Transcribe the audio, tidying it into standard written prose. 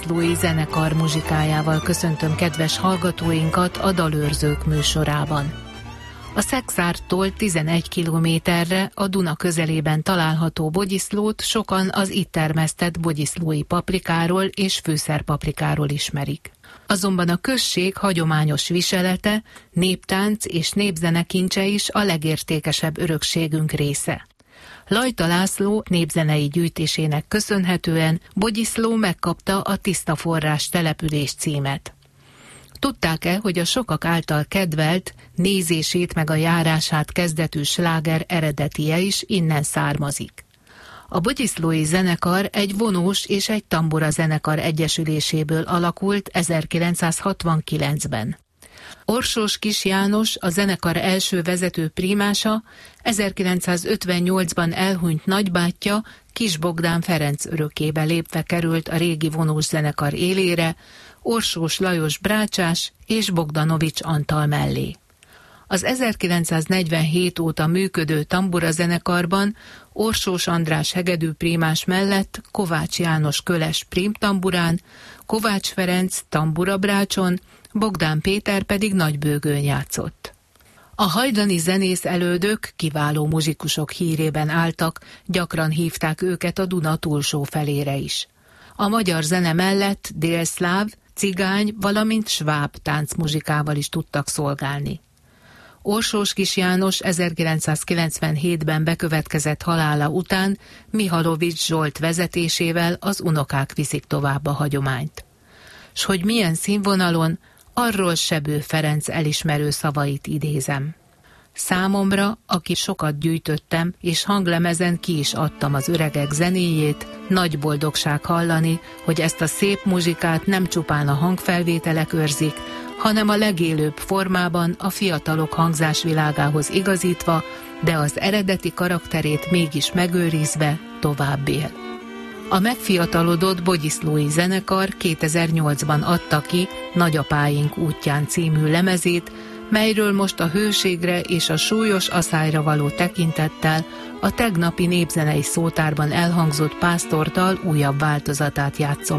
Bogyiszlói zenekar muzsikájával köszöntöm kedves hallgatóinkat a Dalőrzők műsorában. A Szekszárttól 11 kilométerre a Duna közelében található Bogyiszlót sokan az itt termesztett bogyiszlói paprikáról és fűszerpaprikáról ismerik. Azonban a község hagyományos viselete, néptánc és népzenekincse is a legértékesebb örökségünk része. Lajta László népzenei gyűjtésének köszönhetően Bogyiszló megkapta a Tiszta Forrás település címet. Tudták-e, hogy a sokak által kedvelt, nézését meg a járását kezdetű sláger eredetie is innen származik? A Bogyiszlói zenekar egy vonós és egy tambura zenekar egyesüléséből alakult 1969-ben. Orsós Kis János, a zenekar első vezető prímása, 1958-ban elhunyt nagybátyja Kis Bogdán Ferenc örökébe lépve került a régi vonós zenekar élére, Orsós Lajos brácsás és Bogdanovics Antal mellé. Az 1947 óta működő tambura zenekarban Orsós András hegedű prímás mellett Kovács János köles prímtamburán, Kovács Ferenc tambura brácson, Bogdán Péter pedig nagybőgőn játszott. A hajdani zenész elődök kiváló muzsikusok hírében álltak, gyakran hívták őket a Duna túlsó felére is. A magyar zene mellett délszláv, cigány, valamint sváb táncmuzsikával is tudtak szolgálni. Orsós Kis János 1997-ben bekövetkezett halála után Mihalovics Zsolt vezetésével az unokák viszik tovább a hagyományt. S hogy milyen színvonalon, arról Sebő Ferenc elismerő szavait idézem. Számomra, aki sokat gyűjtöttem, és hanglemezen ki is adtam az öregek zenéjét, nagy boldogság hallani, hogy ezt a szép muzsikát nem csupán a hangfelvételek őrzik, hanem a legélőbb formában a fiatalok hangzásvilágához igazítva, de az eredeti karakterét mégis megőrizve tovább él. A megfiatalodott Bogyiszlói zenekar 2008-ban adta ki Nagyapáink útján című lemezét, melyről most a hőségre és a súlyos aszályra való tekintettel a tegnapi népzenei szótárban elhangzott pásztortal újabb változatát játszom